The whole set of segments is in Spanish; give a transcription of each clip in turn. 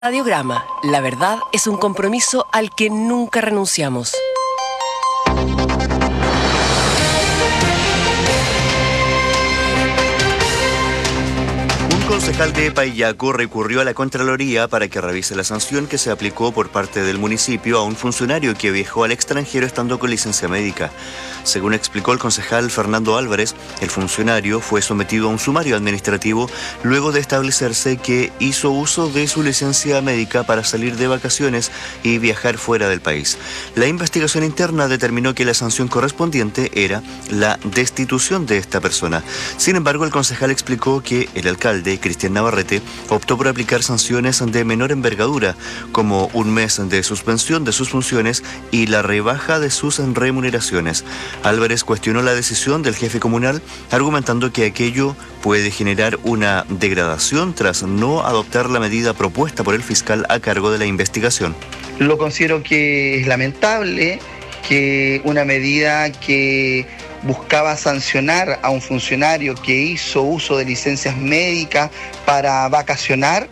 Radiograma, la verdad es un compromiso al que nunca renunciamos. Un concejal de Paillaco recurrió a la Contraloría para que revise la sanción que se aplicó por parte del municipio a un funcionario que viajó al extranjero estando con licencia médica. Según explicó el concejal Fernando Álvarez, el funcionario fue sometido a un sumario administrativo luego de establecerse que hizo uso de su licencia médica para salir de vacaciones y viajar fuera del país. La investigación interna determinó que la sanción correspondiente era la destitución de esta persona. Sin embargo, el concejal explicó que el alcalde, Cristian Navarrete, optó por aplicar sanciones de menor envergadura, como un mes de suspensión de sus funciones y la rebaja de sus remuneraciones. Álvarez cuestionó la decisión del jefe comunal, argumentando que aquello puede generar una degradación tras no adoptar la medida propuesta por el fiscal a cargo de la investigación. Lo considero que es lamentable que una medida que buscaba sancionar a un funcionario que hizo uso de licencias médicas para vacacionar,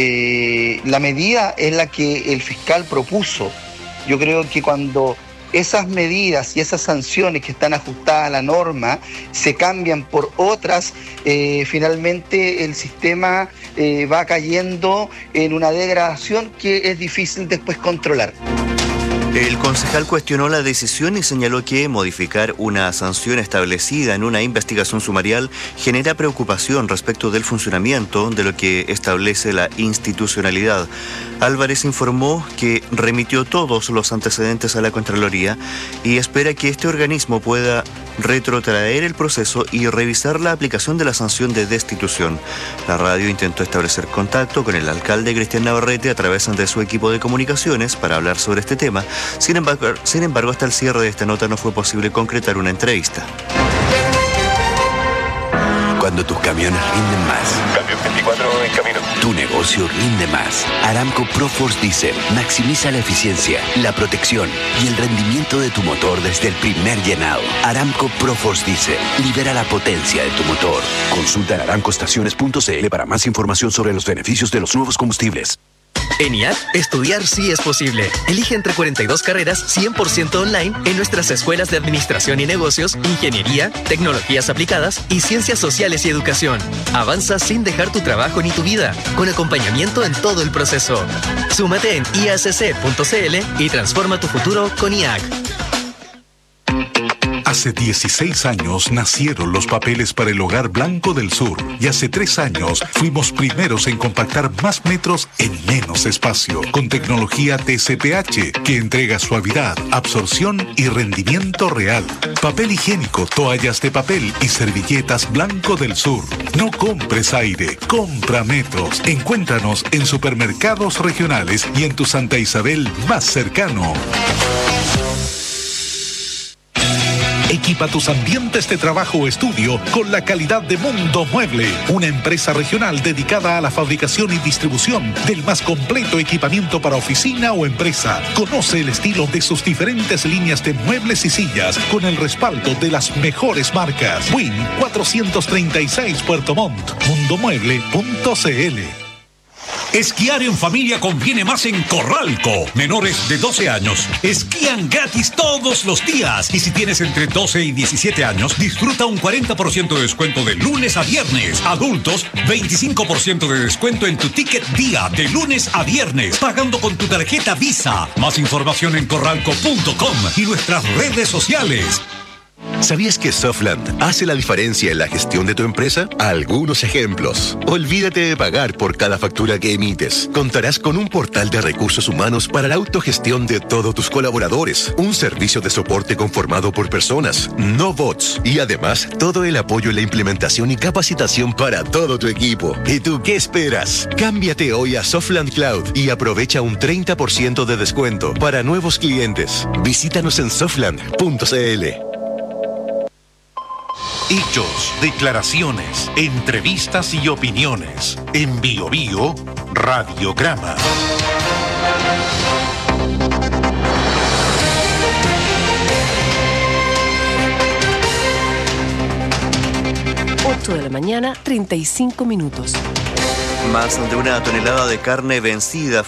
la medida es la que el fiscal propuso. Yo creo que cuando esas medidas y esas sanciones que están ajustadas a la norma se cambian por otras, finalmente el sistema va cayendo en una degradación que es difícil después controlar. El concejal cuestionó la decisión y señaló que modificar una sanción establecida en una investigación sumarial genera preocupación respecto del funcionamiento de lo que establece la institucionalidad. Álvarez informó que remitió todos los antecedentes a la Contraloría y espera que este organismo pueda retrotraer el proceso y revisar la aplicación de la sanción de destitución. La radio intentó establecer contacto con el alcalde Cristian Navarrete a través de su equipo de comunicaciones para hablar sobre este tema. Sin embargo, hasta el cierre de esta nota no fue posible concretar una entrevista. Cuando tus camiones rinden más. Cambio 24 en camino. Tu negocio rinde más. Aramco ProForce Diesel maximiza la eficiencia, la protección y el rendimiento de tu motor desde el primer llenado. Aramco ProForce Diesel libera la potencia de tu motor. Consulta en aramcoestaciones.cl para más información sobre los beneficios de los nuevos combustibles. En IAC, estudiar sí es posible. Elige entre 42 carreras 100% online en nuestras escuelas de Administración y Negocios, Ingeniería, Tecnologías Aplicadas y Ciencias Sociales y Educación. Avanza sin dejar tu trabajo ni tu vida, con acompañamiento en todo el proceso. Súmate en iacc.cl y transforma tu futuro con IAC. Hace 16 años nacieron los papeles para el Hogar Blanco del Sur y hace 3 años fuimos primeros en compactar más metros en menos espacio con tecnología TCPH que entrega suavidad, absorción y rendimiento real. Papel higiénico, toallas de papel y servilletas Blanco del Sur. No compres aire, compra metros. Encuéntranos en supermercados regionales y en tu Santa Isabel más cercano. Equipa tus ambientes de trabajo o estudio con la calidad de Mundo Mueble, una empresa regional dedicada a la fabricación y distribución del más completo equipamiento para oficina o empresa. Conoce el estilo de sus diferentes líneas de muebles y sillas con el respaldo de las mejores marcas. Win 436 Puerto Montt, mundomueble.cl. Esquiar en familia conviene más en Corralco. Menores de 12 años esquían gratis todos los días. Y si tienes entre 12 y 17 años, disfruta un 40% de descuento de lunes a viernes. Adultos, 25% de descuento en tu ticket día de lunes a viernes, pagando con tu tarjeta Visa. Más información en corralco.com y nuestras redes sociales. ¿Sabías que Softland hace la diferencia en la gestión de tu empresa? Algunos ejemplos. Olvídate de pagar por cada factura que emites. Contarás con un portal de recursos humanos para la autogestión de todos tus colaboradores. Un servicio de soporte conformado por personas, no bots. Y además, todo el apoyo en la implementación y capacitación para todo tu equipo. ¿Y tú qué esperas? Cámbiate hoy a Softland Cloud y aprovecha un 30% de descuento para nuevos clientes. Visítanos en softland.cl. Hechos, declaraciones, entrevistas y opiniones. En Bio Bio, Radiograma. De la mañana, 35 minutos. Más de una tonelada de carne vencida